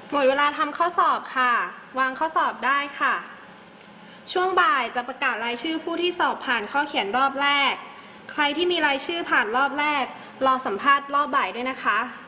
หมดเวลาทำข้อสอบค่ะวางข้อสอบได้ค่ะช่วงบ่ายจะประกาศรายชื่อผู้ที่สอบผ่านข้อเขียนรอบแรกใครที่มีรายชื่อผ่านรอบแรกรอสัมภาษณ์รอบบ่ายด้วยนะคะ